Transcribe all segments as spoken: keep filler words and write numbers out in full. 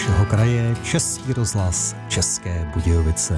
vašeho kraje, Český rozhlas České Budějovice.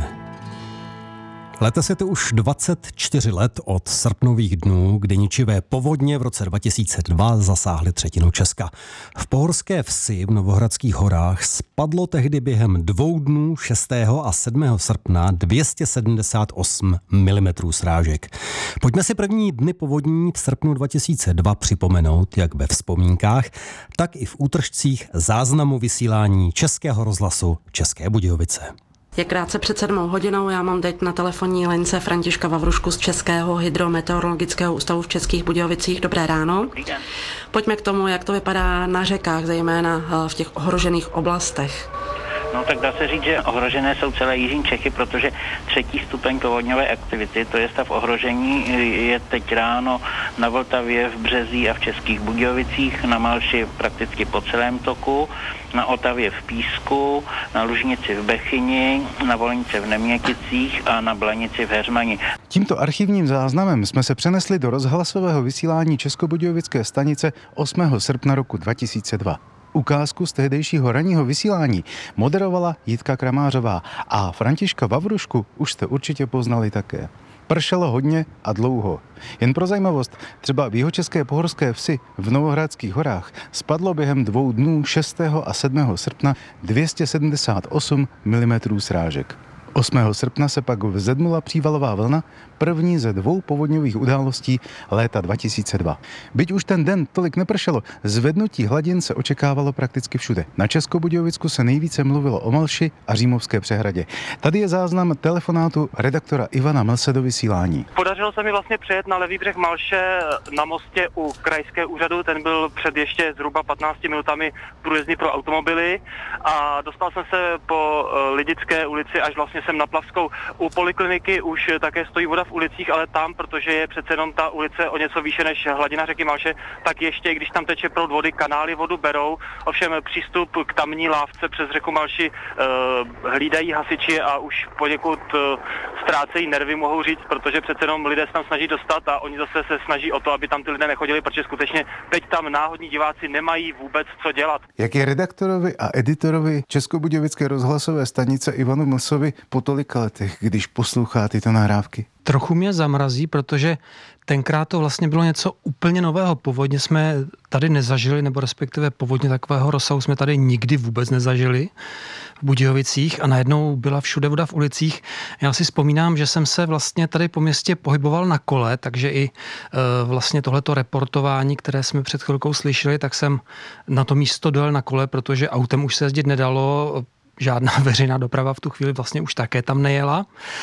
Lete se to už dvacet čtyři let od srpnových dnů, kdy ničivé povodně v roce dva tisíce dva zasáhly třetinu Česka. V Pohorské Vsi v Novohradských horách spadlo tehdy během dvou dnů šestého a sedmého srpna dvě stě sedmdesát osm milimetrů srážek. Pojďme si první dny povodní v srpnu dva tisíce dva připomenout, jak ve vzpomínkách, tak i v útržcích záznamu vysílání Českého rozhlasu České Budějovice. Je krátce před sedmou hodinou, já mám teď na telefonní lince Františka Vavrušku z Českého hydrometeorologického ústavu v Českých Budějovicích. Dobré ráno. Pojďme k tomu, jak to vypadá na řekách, zejména v těch ohrožených oblastech. No tak dá se říct, že ohrožené jsou celé jižní Čechy, protože třetí stupeň povodňové aktivity, to je stav ohrožení, je teď ráno na Vltavě, v Březí a v Českých Budějovicích, na Malši prakticky po celém toku, na Otavě v Písku, na Lužnici v Bechyni, na Volnice v Neměticích a na Blanici v Heřmani. Tímto archivním záznamem jsme se přenesli do rozhlasového vysílání Českobudějovické stanice osmého srpna roku dva tisíce dva. Ukázku z tehdejšího ranního vysílání moderovala Jitka Kramářová a Františka Vavrušku už jste určitě poznali také. Pršelo hodně a dlouho. Jen pro zajímavost, třeba v jihočeské Pohorské Vsi v Novohradských horách spadlo během dvou dnů šestého a sedmého srpna dvě stě sedmdesát osm milimetrů srážek. osmého srpna se pak vzedmula přívalová vlna, první ze dvou povodňových událostí léta dva tisíce dva. Byť už ten den tolik nepršelo, zvednutí hladin se očekávalo prakticky všude. Na Českobudějovicku se nejvíce mluvilo o Malši a Římovské přehradě. Tady je záznam telefonátu redaktora Ivana Mlse do vysílání. Podařilo se mi vlastně přejet na levý břeh Malše na mostě u krajského úřadu, ten byl před ještě zhruba patnácti minutami průjezdný pro automobily a dostal jsem se po Lidické ulici až vlastně jsem na Plavskou. U polikliniky už také stojí voda v ulicích, ale tam, protože je přece jenom ta ulice o něco výše než hladina řeky Malše, tak ještě, když tam teče proud vody, kanály vodu berou. Ovšem přístup k tamní lávce přes řeku Malši uh, hlídají hasiči a už poněkud uh, ztrácejí nervy, mohou říct, protože přece jenom lidé se tam snaží dostat a oni zase se snaží o to, aby tam ty lidé nechodili, protože skutečně teď tam náhodní diváci nemají vůbec co dělat. Jak je redaktorovi a editorovi Českobudějovické rozhlasové stanice Ivanu Mlsovi po tolika letech, když poslouchá tyto nahrávky? Trochu mě zamrazí, protože tenkrát to vlastně bylo něco úplně nového. Povodně jsme tady nezažili, nebo respektive povodně takového rozsahu jsme tady nikdy vůbec nezažili v Budějovicích a najednou byla všude voda v ulicích. Já si vzpomínám, že jsem se vlastně tady po městě pohyboval na kole, takže i e, vlastně tohleto reportování, které jsme před chvilkou slyšeli, tak jsem na to místo dojel na kole, protože autem už se jezdit nedalo, žádná veřejná doprava v tu chvíli vlastně už také tam nejela.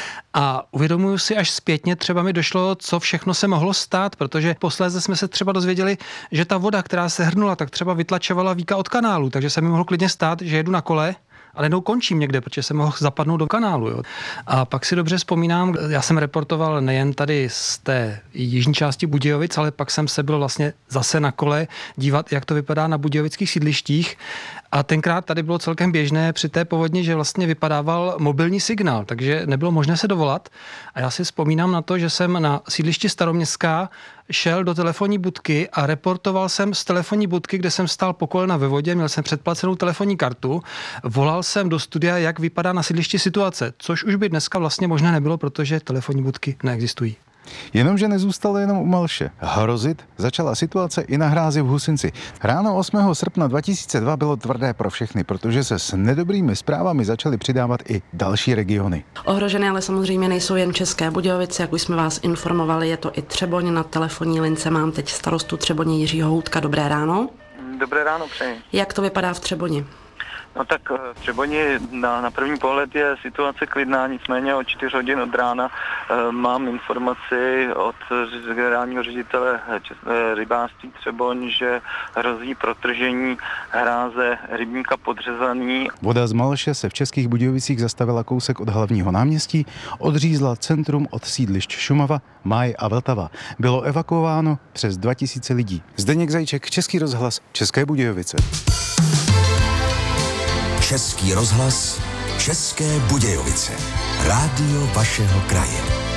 A uvědomuji si až zpětně, třeba mi došlo, co všechno se mohlo stát, protože posléze jsme se třeba dozvěděli, že ta voda, která se hrnula, tak třeba vytlačovala víka od kanálu, takže se mi mohlo klidně stát, že jedu na kole, ale jednou končím někde, protože jsem mohl zapadnout do kanálu. Jo. A pak si dobře vzpomínám, já jsem reportoval nejen tady z té jižní části Budějovic, ale pak jsem se byl vlastně zase na kole dívat, jak to vypadá na budějovických sídlištích. A tenkrát tady bylo celkem běžné při té povodni, že vlastně vypadával mobilní signál, takže nebylo možné se dovolat. A já si vzpomínám na to, že jsem na sídlišti Staroměstská šel do telefonní budky a reportoval jsem z telefonní budky, kde jsem stál po kolena ve vodě, měl jsem předplacenou telefonní kartu, volal jsem do studia, jak vypadá na sídlišti situace, což už by dneska vlastně možné nebylo, protože telefonní budky neexistují. Jenomže nezůstalo jenom u Malše. Hrozit začala situace i na hrázi v Husinci. Ráno osmého srpna dva tisíce dva bylo tvrdé pro všechny, protože se s nedobrými zprávami začaly přidávat i další regiony. Ohrožené ale samozřejmě nejsou jen České Budějovice, jak už jsme vás informovali, je to i Třeboň. Na telefonní lince mám teď starostu Třeboně Jiřího Houtka. Dobré ráno. Dobré ráno, přeji. Jak to vypadá v Třeboni? No tak v Třeboni na, na první pohled je situace klidná, nicméně o čtyři hodin od rána e, mám informaci od generálního ředitele e, rybářství Třeboň, že hrozí protržení hráze rybníka Podřezaný. Voda z Malše se v Českých Budějovicích zastavila kousek od hlavního náměstí, odřízla centrum od sídlišť Šumava, Máj a Vltava. Bylo evakuováno přes dva tisíce lidí. Zdeněk Zajíček, Český rozhlas, České Budějovice. Český rozhlas České Budějovice. Rádio vašeho kraje.